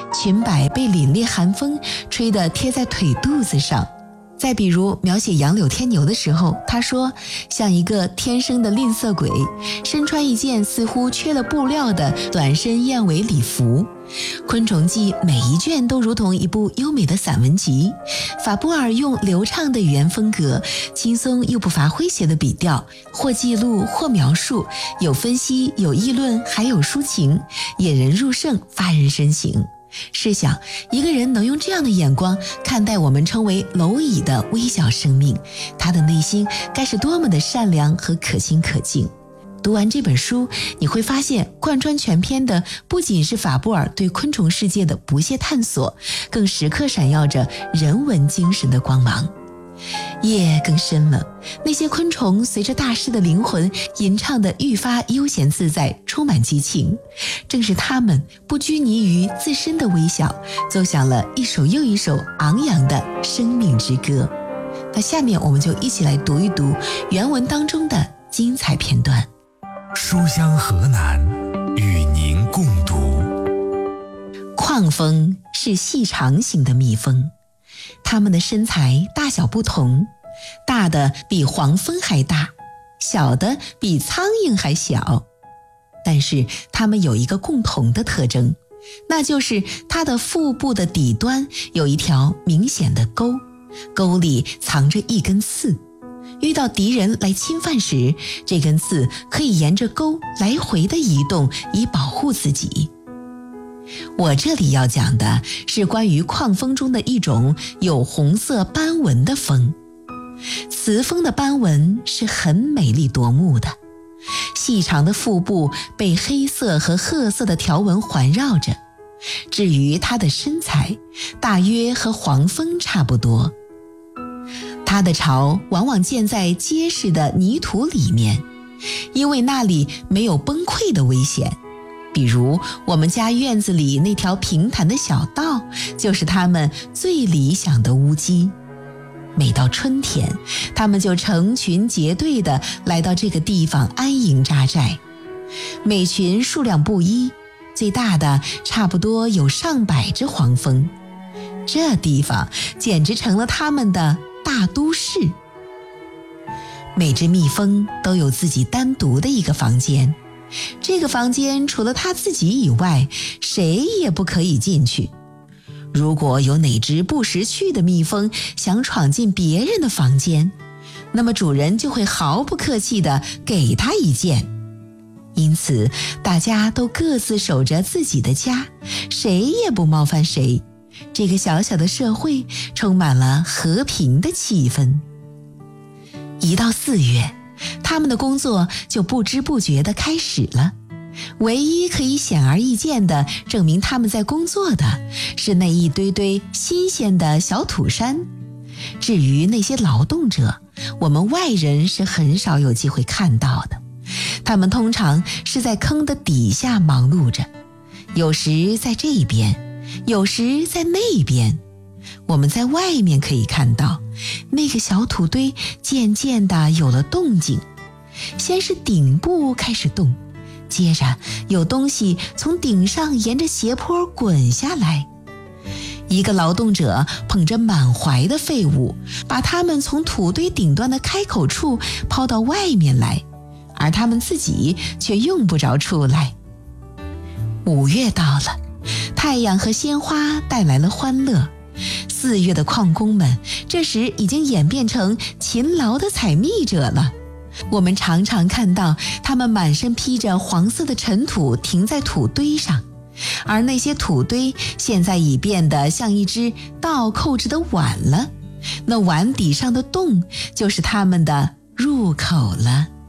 裙摆被凛冽寒风吹得贴在腿肚子上。再比如描写杨柳添牛的时候，他说像一个天生的吝啬鬼，身穿一件似乎缺了布料的短身燕尾礼服。昆虫记每一卷都如同一部优美的散文集，法布尔用流畅的语言风格，轻松又不乏诙谐的笔调，或记录或描述，有分析有议论，还有抒情，引人入胜，发人深省。试想，一个人能用这样的眼光看待我们称为蝼蚁的微小生命，他的内心该是多么的善良和可亲可敬。读完这本书，你会发现贯穿全篇的不仅是法布尔对昆虫世界的不懈探索，更时刻闪耀着人文精神的光芒。夜更深了，那些昆虫随着大师的灵魂吟唱得愈发悠闲自在，充满激情。正是他们不拘泥于自身的微小，奏响了一首又一首昂扬的生命之歌。那下面我们就一起来读一读原文当中的精彩片段。 书香河南，与您共读。 矿蜂是细长型的蜜蜂，它们的身材大小不同，大的比黄蜂还大，小的比苍蝇还小。但是它们有一个共同的特征，那就是它的腹部的底端有一条明显的沟，沟里藏着一根刺。遇到敌人来侵犯时，这根刺可以沿着沟来回的移动，以保护自己。我这里要讲的是关于矿蜂中的一种有红色斑纹的蜂。雌蜂的斑纹是很美丽夺目的，细长的腹部被黑色和褐色的条纹环绕着。至于它的身材，大约和黄蜂差不多。它的巢往往建在结实的泥土里面，因为那里没有崩溃的危险。比如我们家院子里那条平坦的小道，就是它们最理想的屋基。每到春天，它们就成群结队地来到这个地方安营扎寨。每群数量不一，最大的差不多有上百只黄蜂。这地方简直成了它们的大都市。每只蜜蜂都有自己单独的一个房间，这个房间除了它自己以外，谁也不可以进去。如果有哪只不识趣的蜜蜂想闯进别人的房间，那么主人就会毫不客气地给它一剑。因此大家都各自守着自己的家，谁也不冒犯谁。这个小小的社会充满了和平的气氛。一到4月，他们的工作就不知不觉地开始了。唯一可以显而易见地证明他们在工作的是那一堆堆新鲜的小土山。至于那些劳动者，我们外人是很少有机会看到的。他们通常是在坑的底下忙碌着，有时在这边，有时在那边。我们在外面可以看到，那个小土堆渐渐地有了动静，先是顶部开始动，接着有东西从顶上沿着斜坡滚下来。一个劳动者捧着满怀的废物，把它们从土堆顶端的开口处抛到外面来，而他们自己却用不着出来。5月到了，太阳和鲜花带来了欢乐。4月的矿工们这时已经演变成勤劳的采蜜者了。我们常常看到他们满身披着黄色的尘土停在土堆上，而那些土堆现在已变得像一只倒扣着的碗了，那碗底上的洞就是他们的入口了。